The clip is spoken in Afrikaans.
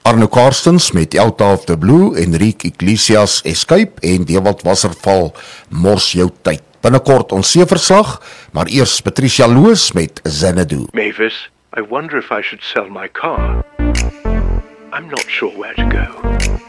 Arno Karstens met Elta of the Blue, Enrique Iglesias Escape en Dewald Wasserval Mors jou tyd. Binnekort ons seeverslag, maar eers Patricia Loos met Xanadu. Mavis, I wonder if I should sell my car. I'm not sure where to go.